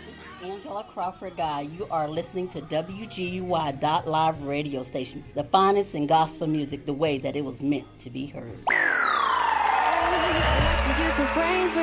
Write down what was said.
This is Angela Crawford Guy. You are listening to WGUY.live radio station, the finest in gospel music, the way that it was meant to be heard.